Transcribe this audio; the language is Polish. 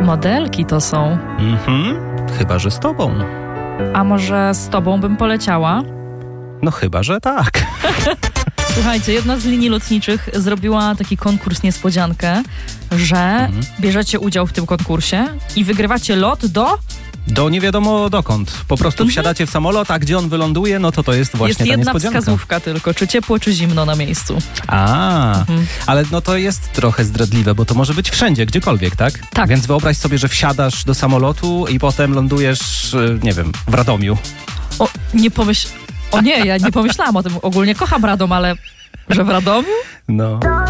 Modelki to są. Chyba, że z tobą. A może z tobą bym poleciała? No chyba, że tak. Słuchajcie, jedna z linii lotniczych zrobiła taki konkurs niespodziankę, że bierzecie udział w tym konkursie i wygrywacie lot do nie wiadomo dokąd. Po prostu wsiadacie w samolot, a gdzie on wyląduje, no to jest właśnie ta jedna niespodzianka. wskazówka tylko, czy ciepło, czy zimno na miejscu. Ale no to jest trochę zdradliwe, bo to może być wszędzie, gdziekolwiek, tak? Tak. Więc wyobraź sobie, że wsiadasz do samolotu i potem lądujesz, nie wiem, w Radomiu. O nie, ja nie pomyślałam o tym. Ogólnie kocham Radom, ale że w Radomiu? No.